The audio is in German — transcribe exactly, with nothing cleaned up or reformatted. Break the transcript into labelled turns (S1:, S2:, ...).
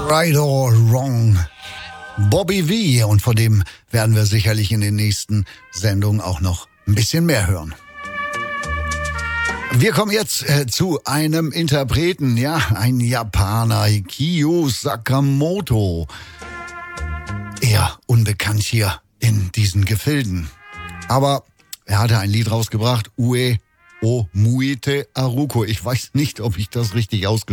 S1: Right or Wrong. Bobby V. Und von dem werden wir sicherlich in den nächsten Sendungen auch noch ein bisschen mehr hören. Wir kommen jetzt äh, zu einem Interpreten, ja, ein Japaner, Kiyo Sakamoto. Eher unbekannt hier in diesen Gefilden. Aber er hatte ein Lied rausgebracht, Ue o Muite Aruko. Ich weiß nicht, ob ich das richtig ausgesprochen